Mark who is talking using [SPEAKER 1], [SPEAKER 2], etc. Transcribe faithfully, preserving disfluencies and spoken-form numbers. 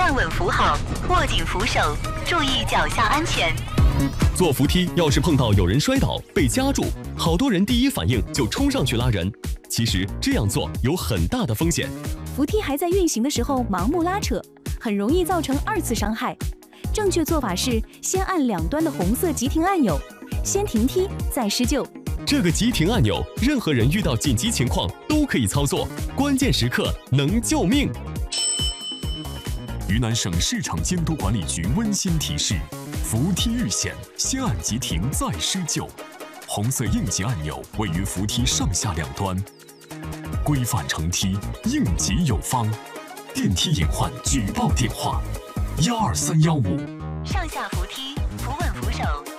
[SPEAKER 1] 站稳扶好，握紧扶手，注意脚下安全。
[SPEAKER 2] 坐扶梯要是碰到有人摔倒被夹住，好多人第一反应就冲上去拉人。其实这样做有很大的风险。
[SPEAKER 3] 扶梯还在运行的时候盲目拉扯，很容易造成二次伤害。正确做法是先按两端的红色急停按钮，先停梯再施救。
[SPEAKER 2] 这个急停按钮，任何人遇到紧急情况都可以操作，关键时刻能救命。
[SPEAKER 4] 云南省市场监督管理局温馨提示：扶梯遇险，先按急停再施救。红色应急按钮位于扶梯上下两端。规范乘梯，应急有方。电梯隐患举报电话：幺二三幺五。
[SPEAKER 1] 上下扶梯，扶稳扶手。